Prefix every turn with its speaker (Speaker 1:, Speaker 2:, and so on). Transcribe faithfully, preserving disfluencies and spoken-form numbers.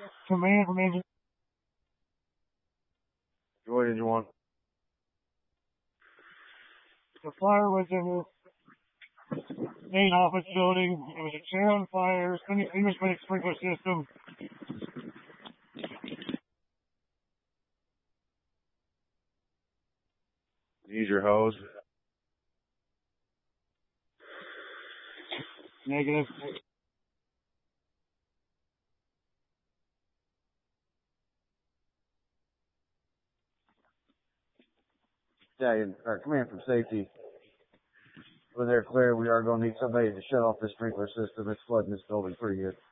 Speaker 1: Command from engine.
Speaker 2: What did you want?
Speaker 1: The fire was in the main office building. It was a chair on fire. English made sprinkler system.
Speaker 2: Use your hose.
Speaker 1: Negative.
Speaker 2: Battalion, or command from safety. When they're clear, we are going to need somebody to shut off the sprinkler system. It's flooding this building pretty good.